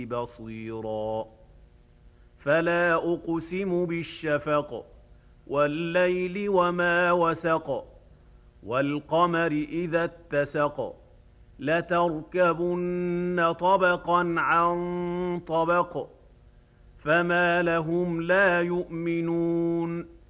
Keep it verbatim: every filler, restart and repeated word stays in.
بصيرا فلا أقسم بالشفق والليل وما وسق والقمر إذا اتسق لتركبن طبقا عن طبق فما لهم لا يؤمنون